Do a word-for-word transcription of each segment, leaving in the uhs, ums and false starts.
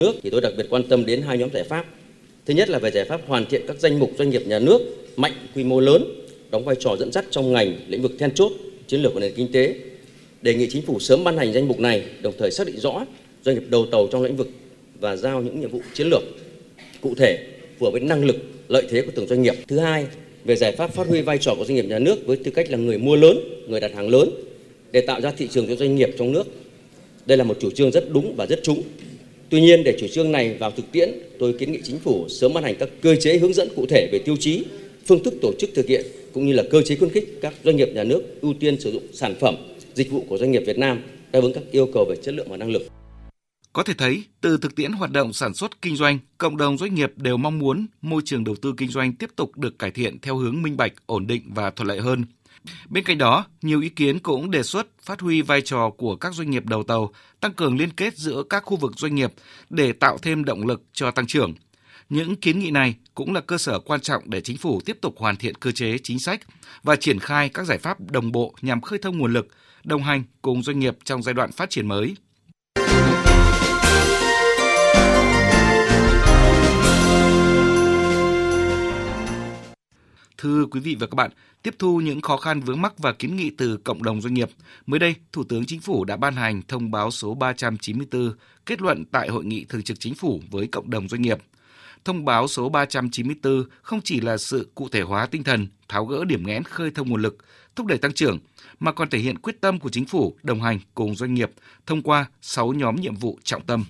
nước thì tôi đặc biệt quan tâm đến hai nhóm giải pháp. Thứ nhất là về giải pháp hoàn thiện các danh mục doanh nghiệp nhà nước mạnh, quy mô lớn, đóng vai trò dẫn dắt trong ngành lĩnh vực then chốt chiến lược của nền kinh tế. Đề nghị chính phủ sớm ban hành danh mục này, đồng thời xác định rõ doanh nghiệp đầu tàu trong lĩnh vực và giao những nhiệm vụ chiến lược cụ thể phù hợp với năng lực, lợi thế của từng doanh nghiệp. Thứ hai, về giải pháp phát huy vai trò của doanh nghiệp nhà nước với tư cách là người mua lớn, người đặt hàng lớn để tạo ra thị trường cho doanh nghiệp trong nước. Đây là một chủ trương rất đúng và rất trúng. Tuy nhiên, để chủ trương này vào thực tiễn, tôi kiến nghị chính phủ sớm ban hành các cơ chế hướng dẫn cụ thể về tiêu chí, phương thức tổ chức thực hiện cũng như là cơ chế khuyến khích các doanh nghiệp nhà nước ưu tiên sử dụng sản phẩm, dịch vụ của doanh nghiệp Việt Nam đáp ứng các yêu cầu về chất lượng và năng lực. Có thể thấy, từ thực tiễn hoạt động sản xuất kinh doanh, cộng đồng doanh nghiệp đều mong muốn môi trường đầu tư kinh doanh tiếp tục được cải thiện theo hướng minh bạch, ổn định và thuận lợi hơn. Bên cạnh đó, nhiều ý kiến cũng đề xuất phát huy vai trò của các doanh nghiệp đầu tàu, tăng cường liên kết giữa các khu vực doanh nghiệp để tạo thêm động lực cho tăng trưởng. Những kiến nghị này cũng là cơ sở quan trọng để chính phủ tiếp tục hoàn thiện cơ chế chính sách và triển khai các giải pháp đồng bộ nhằm khơi thông nguồn lực, đồng hành cùng doanh nghiệp trong giai đoạn phát triển mới. Thưa quý vị và các bạn, tiếp thu những khó khăn vướng mắc và kiến nghị từ cộng đồng doanh nghiệp, mới đây, Thủ tướng Chính phủ đã ban hành thông báo số ba trăm chín mươi tư kết luận tại Hội nghị Thường trực Chính phủ với cộng đồng doanh nghiệp. Thông báo số ba trăm chín mươi tư không chỉ là sự cụ thể hóa tinh thần, tháo gỡ điểm nghẽn khơi thông nguồn lực, thúc đẩy tăng trưởng, mà còn thể hiện quyết tâm của Chính phủ đồng hành cùng doanh nghiệp thông qua sáu nhóm nhiệm vụ trọng tâm.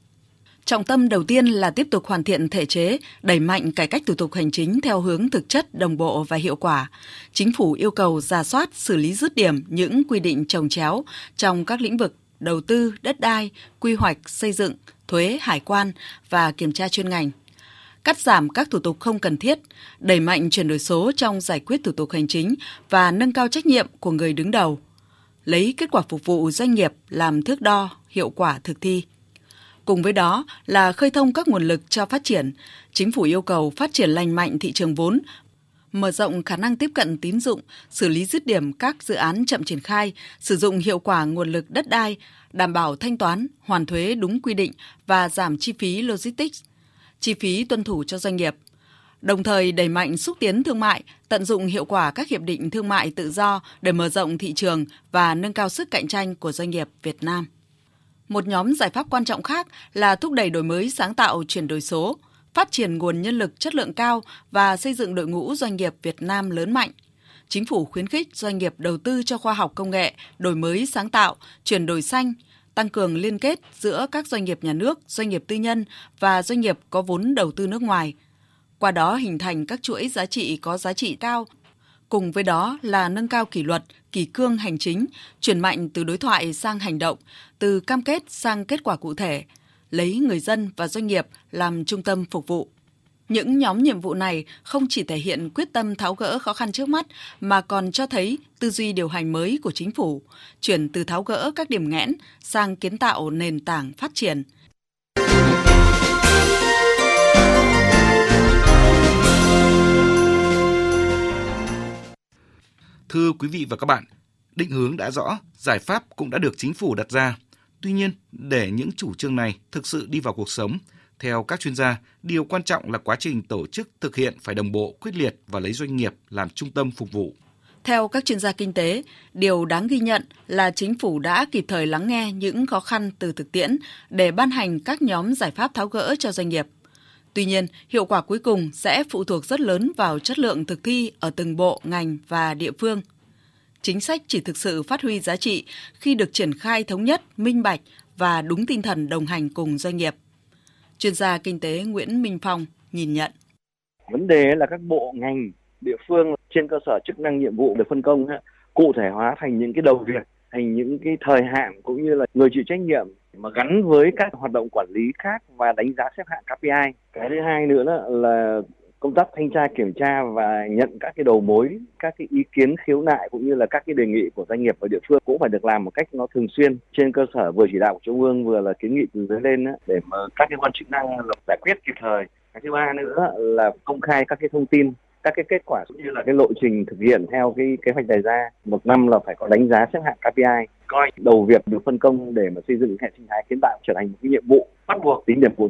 Trọng tâm đầu tiên là tiếp tục hoàn thiện thể chế, đẩy mạnh cải cách thủ tục hành chính theo hướng thực chất, đồng bộ và hiệu quả. Chính phủ yêu cầu rà soát, xử lý dứt điểm những quy định chồng chéo trong các lĩnh vực đầu tư, đất đai, quy hoạch, xây dựng, thuế, hải quan và kiểm tra chuyên ngành. Cắt giảm các thủ tục không cần thiết, đẩy mạnh chuyển đổi số trong giải quyết thủ tục hành chính và nâng cao trách nhiệm của người đứng đầu. Lấy kết quả phục vụ doanh nghiệp làm thước đo hiệu quả thực thi. Cùng với đó là khơi thông các nguồn lực cho phát triển. Chính phủ yêu cầu phát triển lành mạnh thị trường vốn, mở rộng khả năng tiếp cận tín dụng, xử lý dứt điểm các dự án chậm triển khai, sử dụng hiệu quả nguồn lực đất đai, đảm bảo thanh toán, hoàn thuế đúng quy định và giảm chi phí logistics, chi phí tuân thủ cho doanh nghiệp. Đồng thời đẩy mạnh xúc tiến thương mại, tận dụng hiệu quả các hiệp định thương mại tự do để mở rộng thị trường và nâng cao sức cạnh tranh của doanh nghiệp Việt Nam. Một nhóm giải pháp quan trọng khác là thúc đẩy đổi mới sáng tạo, chuyển đổi số, phát triển nguồn nhân lực chất lượng cao và xây dựng đội ngũ doanh nghiệp Việt Nam lớn mạnh. Chính phủ khuyến khích doanh nghiệp đầu tư cho khoa học công nghệ, đổi mới sáng tạo, chuyển đổi xanh, tăng cường liên kết giữa các doanh nghiệp nhà nước, doanh nghiệp tư nhân và doanh nghiệp có vốn đầu tư nước ngoài. Qua đó hình thành các chuỗi giá trị có giá trị cao. Cùng với đó là nâng cao kỷ luật, kỷ cương hành chính, chuyển mạnh từ đối thoại sang hành động, từ cam kết sang kết quả cụ thể, lấy người dân và doanh nghiệp làm trung tâm phục vụ. Những nhóm nhiệm vụ này không chỉ thể hiện quyết tâm tháo gỡ khó khăn trước mắt mà còn cho thấy tư duy điều hành mới của chính phủ, chuyển từ tháo gỡ các điểm nghẽn sang kiến tạo nền tảng phát triển. Thưa quý vị và các bạn, định hướng đã rõ, giải pháp cũng đã được chính phủ đặt ra. Tuy nhiên, để những chủ trương này thực sự đi vào cuộc sống, theo các chuyên gia, điều quan trọng là quá trình tổ chức thực hiện phải đồng bộ, quyết liệt và lấy doanh nghiệp làm trung tâm phục vụ. Theo các chuyên gia kinh tế, điều đáng ghi nhận là chính phủ đã kịp thời lắng nghe những khó khăn từ thực tiễn để ban hành các nhóm giải pháp tháo gỡ cho doanh nghiệp. Tuy nhiên, hiệu quả cuối cùng sẽ phụ thuộc rất lớn vào chất lượng thực thi ở từng bộ, ngành và địa phương. Chính sách chỉ thực sự phát huy giá trị khi được triển khai thống nhất, minh bạch và đúng tinh thần đồng hành cùng doanh nghiệp. Chuyên gia kinh tế Nguyễn Minh Phong nhìn nhận. Vấn đề là các bộ, ngành, địa phương trên cơ sở chức năng nhiệm vụ được phân công cụ thể hóa thành những cái đầu việc, thành những cái thời hạn cũng như là người chịu trách nhiệm mà gắn với các hoạt động quản lý khác và đánh giá xếp hạng ca pê i. Cái thứ hai nữa là, là công tác thanh tra kiểm tra và nhận các cái đầu mối, các cái ý kiến khiếu nại cũng như là các cái đề nghị của doanh nghiệp và địa phương cũng phải được làm một cách nó thường xuyên trên cơ sở vừa chỉ đạo của Trung ương vừa là kiến nghị từ dưới lên để mà các cái quan chức năng giải quyết kịp thời. Cái thứ ba nữa là công khai các cái thông tin, các cái kết quả cũng như là cái lộ trình thực hiện theo cái kế hoạch đề ra. Một năm là phải có đánh giá xếp hạng ca pê i, coi đầu việc được phân công để mà xây dựng hệ sinh thái kiến tạo trở thành một cái nhiệm vụ bắt buộc, tính điểm cụ